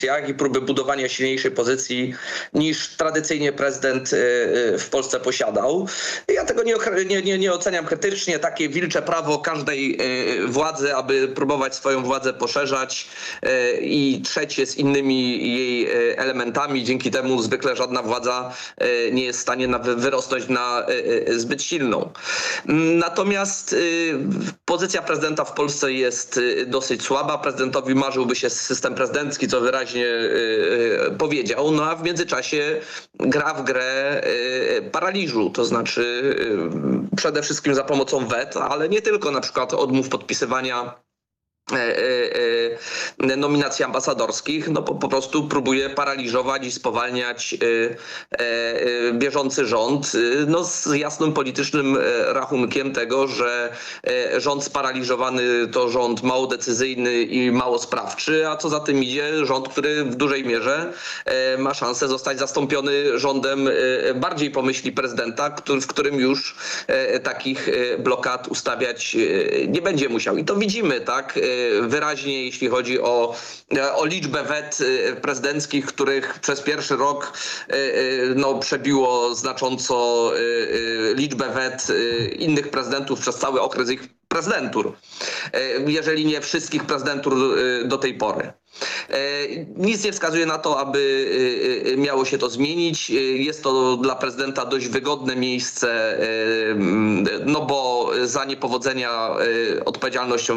jak i próby budowania silniejszej pozycji niż tradycyjnie prezydent w Polsce posiadał. Ja tego nie oceniam krytycznie. Takie wilcze prawo każdej władzy, aby próbować swoją władzę poszerzać i trzeć się z innymi jej elementami. Dzięki temu zwykle żadna władza nie jest w stanie wyrosnąć na zbyt silną. Natomiast pozycja prezydenta w Polsce jest dosyć słaba. Prezydentowi marzyłby się system prezydencki, co wyraźnie powiedział, no a w międzyczasie gra w grę paraliżu, to znaczy przede wszystkim za pomocą wet, ale nie tylko, na przykład odmów podpisywania nominacji ambasadorskich, no po prostu próbuje paraliżować i spowalniać bieżący rząd, no z jasnym politycznym rachunkiem tego, że rząd sparaliżowany to rząd mało decyzyjny i mało sprawczy, a co za tym idzie rząd, który w dużej mierze ma szansę zostać zastąpiony rządem bardziej po myśli prezydenta, w którym już takich blokad ustawiać nie będzie musiał. I to widzimy, tak, wyraźnie, jeśli chodzi o liczbę wet prezydenckich, których przez pierwszy rok przebiło znacząco liczbę wet innych prezydentów przez cały okres ich prezydentur, jeżeli nie wszystkich prezydentur do tej pory. Nic nie wskazuje na to, aby miało się to zmienić. Jest to dla prezydenta dość wygodne miejsce, no bo za niepowodzenia odpowiedzialnością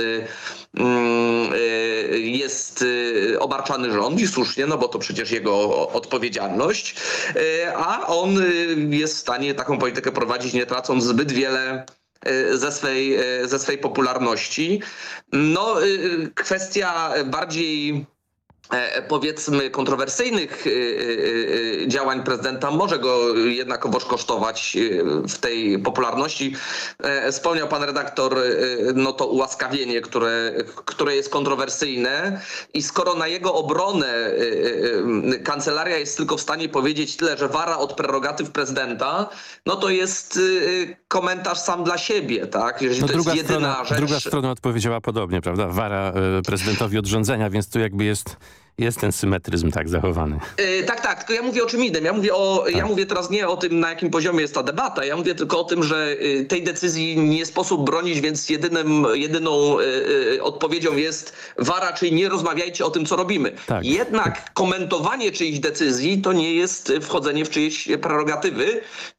jest obarczany rząd i słusznie, no bo to przecież jego odpowiedzialność, a on jest w stanie taką politykę prowadzić, nie tracąc zbyt wiele ze swej popularności. No, kwestia bardziej powiedzmy kontrowersyjnych działań prezydenta może go jednakowoż kosztować w tej popularności. Wspomniał pan redaktor no to ułaskawienie, które jest kontrowersyjne i skoro na jego obronę kancelaria jest tylko w stanie powiedzieć tyle, że wara od prerogatyw prezydenta, no to jest komentarz sam dla siebie, tak? Jeżeli no to jest jedyna rzecz. Druga strona odpowiedziała podobnie, prawda? Wara prezydentowi od rządzenia, więc tu jakby jest ten symetryzm tak zachowany. Tak, tylko ja mówię o czym innym. Ja mówię teraz nie o tym, na jakim poziomie jest ta debata. Ja mówię tylko o tym, że tej decyzji nie sposób bronić, więc jedyną odpowiedzią jest wara, czyli nie rozmawiajcie o tym, co robimy. Tak. Jednak komentowanie czyichś decyzji to nie jest wchodzenie w czyjeś prerogatywy,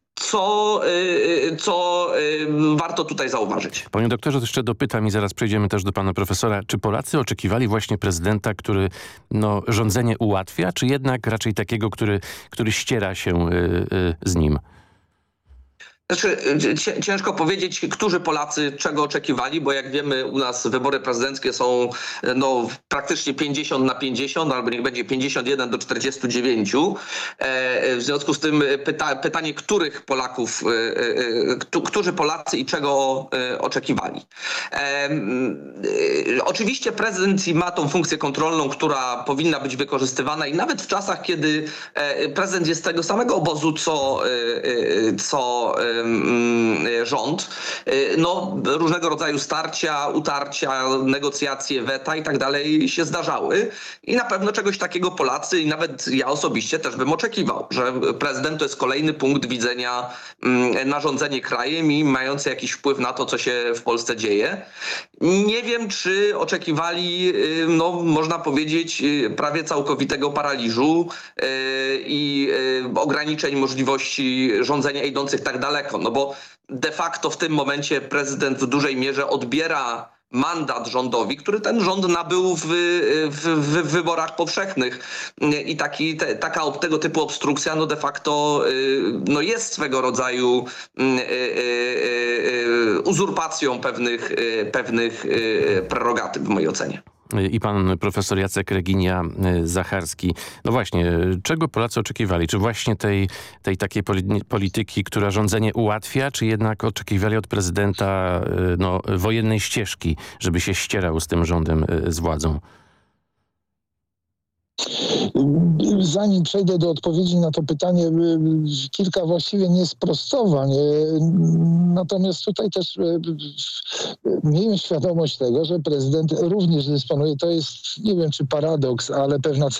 co warto tutaj zauważyć. Panie doktorze, to jeszcze dopytam i zaraz przejdziemy też do pana profesora. Czy Polacy oczekiwali właśnie prezydenta, który rządzenie ułatwia, czy jednak raczej takiego, który ściera się z nim? Znaczy, ciężko powiedzieć, którzy Polacy czego oczekiwali, bo jak wiemy u nas wybory prezydenckie są praktycznie 50-50, albo niech będzie 51-49. W związku z tym pytanie, którzy Polacy i czego oczekiwali. Oczywiście prezydent ma tą funkcję kontrolną, która powinna być wykorzystywana i nawet w czasach, kiedy prezydent jest z tego samego obozu, co rząd, różnego rodzaju starcia, utarcia, negocjacje, weta i tak dalej się zdarzały i na pewno czegoś takiego Polacy i nawet ja osobiście też bym oczekiwał, że prezydent to jest kolejny punkt widzenia na rządzenie krajem i mający jakiś wpływ na to, co się w Polsce dzieje. Nie wiem, czy oczekiwali, można powiedzieć, prawie całkowitego paraliżu i ograniczeń możliwości rządzenia idących tak daleko, no bo de facto w tym momencie prezydent w dużej mierze odbiera mandat rządowi, który ten rząd nabył w wyborach powszechnych i tego typu obstrukcja de facto jest swego rodzaju uzurpacją pewnych prerogatyw w mojej ocenie. I pan profesor Jacek Reginia-Zacharski. No właśnie, czego Polacy oczekiwali? Czy właśnie tej takiej polityki, która rządzenie ułatwia, czy jednak oczekiwali od prezydenta wojennej ścieżki, żeby się ścierał z tym rządem, z władzą? Zanim przejdę do odpowiedzi na to pytanie, kilka właściwie niesprostowań. Natomiast tutaj też miejmy świadomość tego, że prezydent również dysponuje, to jest, nie wiem czy paradoks, ale pewna